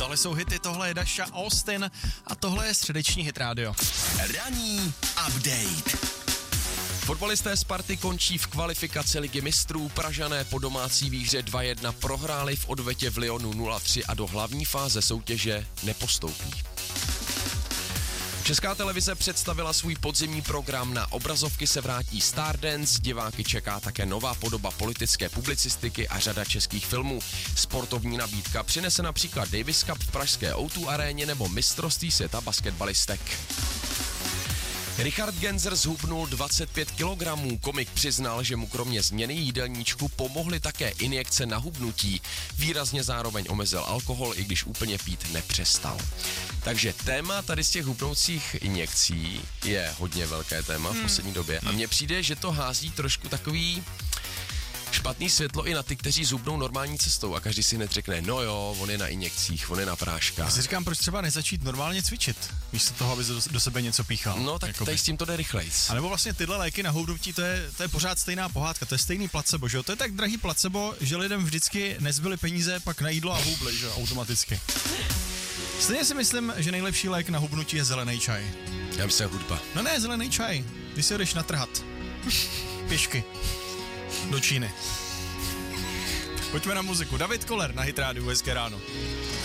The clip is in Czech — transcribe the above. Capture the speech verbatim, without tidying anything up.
tohle jsou hity, tohle je Dasha Austin a tohle je středeční hit rádio. Ranní update. Fotbalisté Sparty končí v kvalifikaci Ligy mistrů, Pražané po domácí výhře dva jedna prohráli v odvetě v Lyonu nula tři a do hlavní fáze soutěže nepostoupí. Česká televize představila svůj podzimní program, na obrazovky se vrátí Stardance, diváky čeká také nová podoba politické publicistiky a řada českých filmů. Sportovní nabídka přinese například Davis Cup v pražské ó dva aréně nebo mistrovství světa basketbalistek. Richard Genzer zhubnul dvacet pět kilogramů. Komik přiznal, že mu kromě změny jídelníčku pomohly také injekce na hubnutí. Výrazně zároveň omezil alkohol, i když úplně pít nepřestal. Takže téma tady z těch hubnoucích injekcí je hodně velké téma v poslední době. A mně přijde, že to hází trošku takový špatný světlo i na ty, kteří zhubnou normální cestou a každý si hned řekne, no jo, on je na injekcích, on je na práškách. Já si říkám, proč třeba nezačít normálně cvičit, místo toho, aby do, do sebe něco píchal. No tak jakoby. Tady s tím to jde rychlejc. A nebo vlastně tyhle léky na hubnutí, to je, to je pořád stejná pohádka, to je stejný placebo, že jo? To je tak drahý placebo, že lidem vždycky nezbyly peníze pak na jídlo a hubly, že jo, automaticky. Stejně si myslím, že nejlepší lék na hubnutí je zelený čaj. Já myslím, hudba. No ne, zelený čaj, když si jdeš natrhat. Pěšky. Do Číny. Pojďme na muziku. David Koller na Hit rádiu, hezké ráno.